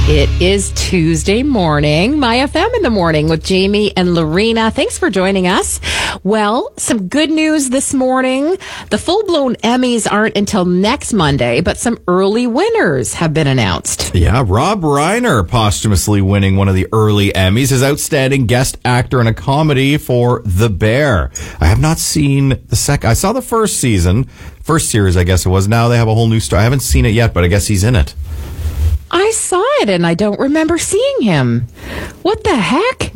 It is Tuesday morning, My FM in the morning with Jamie and Lorena. Thanks for joining us. Well, some good news this morning. The full-blown Emmys aren't until next Monday, but some early winners have been announced. Yeah, Rob Reiner posthumously winning one of the early Emmys as Outstanding Guest Actor in a Comedy for The Bear. I have not seen the second. I saw the first series, I guess it was. Now they have a whole new story. I haven't seen it yet, but I guess he's in it. I saw it and I don't remember seeing him. What the heck?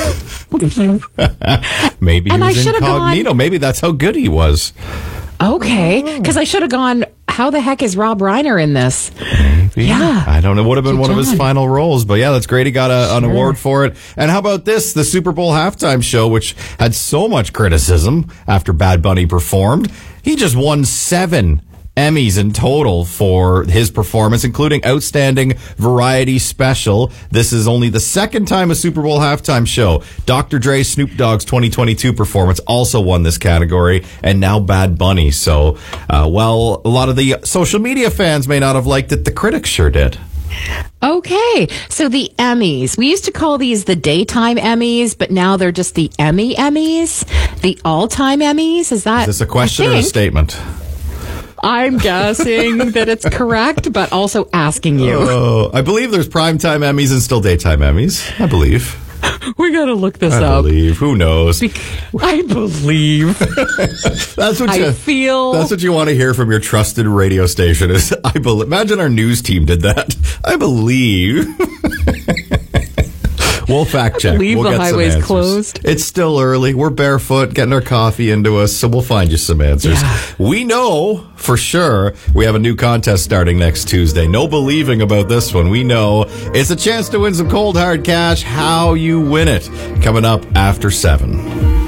Maybe And he I was should have incognito. Maybe that's how good he was. Okay, because I should have gone, how the heck is Rob Reiner in this? Maybe. Yeah. I don't know. Would have been Good one of his job. final roles. But yeah, that's great. He got an award for it. And how about this? The Super Bowl halftime show, which had so much criticism after Bad Bunny performed. He just won 7 Emmys in total for his performance, including Outstanding Variety Special. This is only the second time a Super Bowl halftime show. Dr. Dre, Snoop Dogg's 2022 performance also won this category, and now Bad Bunny. So, a lot of the social media fans may not have liked it. The critics sure did. Okay, so the Emmys. We used to call these the daytime Emmys, but now they're just the Emmys, the all-time Emmys. Is that... Is this a question or a statement? I'm guessing that it's correct, but also asking you. Oh, I believe there's primetime Emmys and still daytime Emmys. I believe. We gotta look this I up. believe. Who knows? I believe. That's what I feel. That's what you want to hear from your trusted radio station. Is I believe. Imagine our news team did that. I believe. We'll fact check. I believe we'll the get highway's some answers. closed. It's still early. We're barefoot, getting our coffee into us, so we'll find you some answers. Yeah. We know for sure we have a new contest starting next Tuesday. No believing about this one. We know it's a chance to win some cold hard cash. How you win it. Coming up after 7.